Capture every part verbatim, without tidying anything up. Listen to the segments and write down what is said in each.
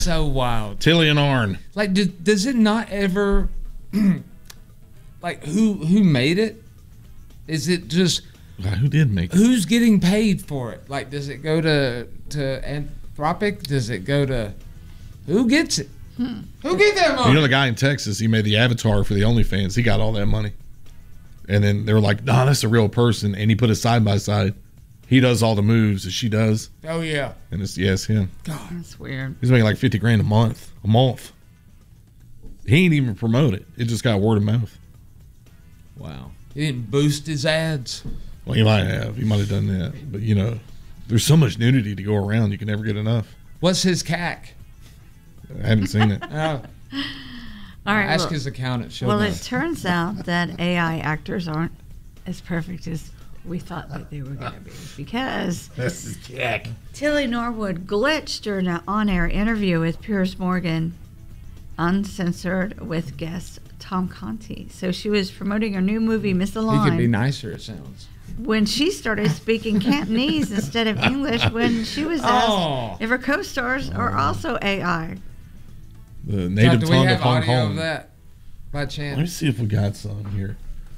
so wild. Tilly and Arn. Like, do, does it not ever, like, who who made it? Is it just... God, who did make it? Who's getting paid for it? Like, does it go to, to Anthropic? Does it go to... Who gets it? Hmm. Who gets that money? You know the guy in Texas, he made the avatar for the OnlyFans. He got all that money. And then they were like, nah, that's a real person. And he put it side by side. He does all the moves that she does. Oh, yeah. And it's, yeah, it's him. God. That's weird. He's making like fifty grand a month. A month. He ain't even promote it. It just got word of mouth. Wow. He didn't boost his ads. Well, he might have. He might have done that. But, you know, there's so much nudity to go around, you can never get enough. What's his C A C? I haven't seen it. Oh. All right. Ask well, his accountant. She'll well, know. it turns out that A I actors aren't as perfect as we thought that they were going to be, because This is Jack. Tilly Norwood glitched during an on-air interview with Piers Morgan, uncensored, with guest Tom Conti. So she was promoting her new movie, Miss the Line. He could be nicer, it sounds. When she started speaking Cantonese instead of English, when she was asked Oh. if her co-stars are also A I. The native Do we tongue have of Hong audio Kong. of that by chance? Let me see if we got some here.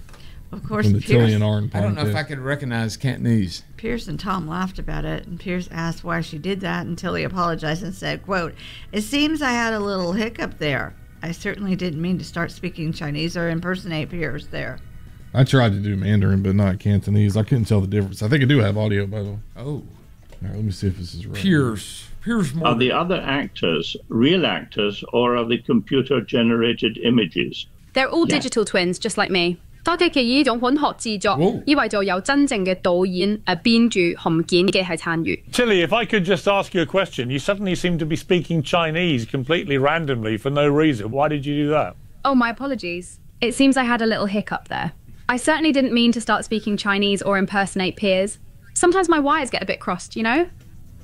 Of course, From the Tilly Pierce, and Arn I don't know if podcast. I could recognize Cantonese. Pierce and Tom laughed about it, and Pierce asked why she did that, and Tilly apologized and said, quote, "It seems I had a little hiccup there. I certainly didn't mean to start speaking Chinese or impersonate Pierce there." I tried to do Mandarin, but not Cantonese. I couldn't tell the difference. I think I do have audio, by the way. Oh. All right, let me see if this is right. Pierce. Pierce Morgan. Are the other actors real actors, or are they computer-generated images? They're all digital twins, just like me. 多機器呢種混合製作，依為就有真正嘅導演、誒編劇、含件嘅係參與。 Tilly, if I could just ask you a question. You suddenly seem to be speaking Chinese completely randomly for no reason. Why did you do that? Oh, my apologies. It seems I had a little hiccup there. I certainly didn't mean to start speaking Chinese or impersonate Piers. Sometimes my wires get a bit crossed, you know?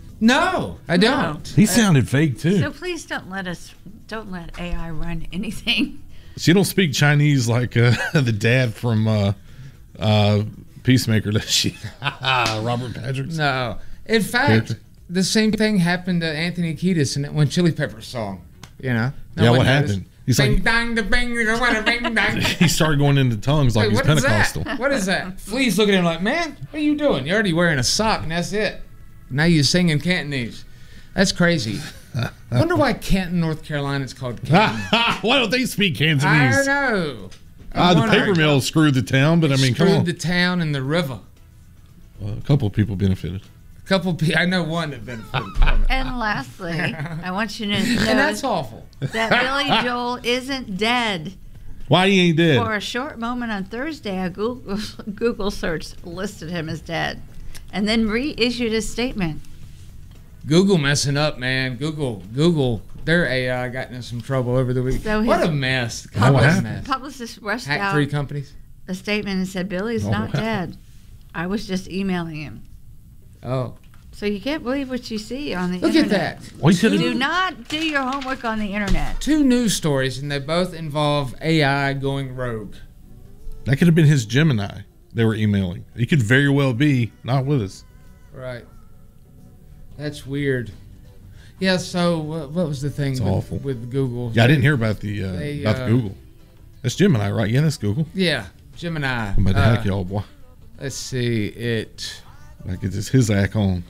No, I don't. He sounded fake, too. So please don't let us, don't let A I run anything. She don't speak Chinese like uh, the dad from uh, uh, Peacemaker, does she? Robert Patrick. No. In fact, Character. the same thing happened to Anthony Kiedis in that one Chili Peppers song. You know? No Yeah, one what noticed. happened? He's bing, like- dang, da, bing, da, wada, bing, dang. He started going into tongues like Wait, he's what is Pentecostal. that? What is that? Flea's looking at him like, man, what are you doing? You're already wearing a sock and that's it. Now you're singing Cantonese. That's crazy. I wonder why Canton, North Carolina is called Canton. Why don't they speak Cantonese? I don't know. Uh, the paper mill screwed the town, but I mean, come Screwed on. the town and the river. Well, a couple of people benefited. A couple people, I know one that benefited from it. And lastly, I want you to know And that's awful. that Billy Joel isn't dead. Why he ain't dead? For a short moment on Thursday, a Google, Google search listed him as dead, and then reissued a statement. Google messing up, man. Google, Google, their A I got in some trouble over the week. So what his a mess. Oh, God, what a Publicist, mess. publicist rushed Hack out three companies. a statement and said, "Billy's Oh, not wow. dead. I was just emailing him." Oh. So you can't believe what you see on the Look internet. at that. Well, he said Do it- not do your homework on the internet. Two news stories, and they both involve A I going rogue. That could have been his Gemini they were emailing. He could very well be not with us. Right. That's weird. Yeah, so what, what was the thing It's with, awful. with Google? Yeah, I didn't hear about the uh, They, about uh, the Google. That's Gemini, right? Yeah, that's Google. Yeah, Gemini. I'm about to Uh, hack y'all, boy. Let's see. It... Like it's his hack on.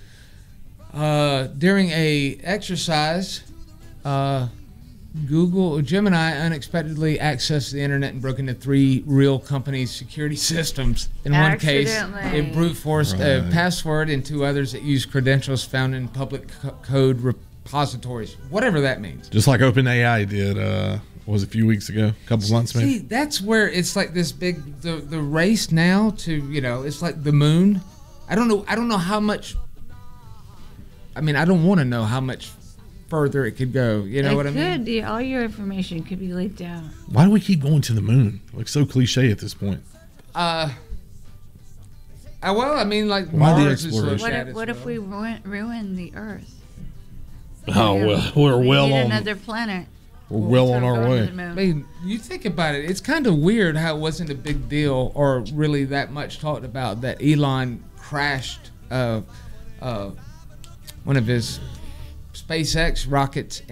Uh, during a exercise, uh, Google Gemini unexpectedly accessed the internet and broke into three real companies' security systems. In one case, Accidentally. it brute forced a Right. password. In two others, it used credentials found in public co- code repositories. Whatever that means. Just like OpenAI did, uh, what was it, a few weeks ago, a couple months maybe. See, that's where it's like this big the the race now to, you know, it's like the moon. I don't know. I don't know how much. I mean, I don't want to know how much further it could go. You know it what I mean? could. Yeah, all your information could be leaked out. Why do we keep going to the moon? Like so cliche at this point. Uh, uh, well, I mean, like Why the Mars is exploration? looked What at if, as what if well. we ruin, ruin the Earth? Oh, well, we're we well need on. another planet. We're well on our Go to way. the moon. I mean, you think about it. It's kind of weird how it wasn't a big deal or really that much talked about that Elon crashed uh, uh, one of his SpaceX rockets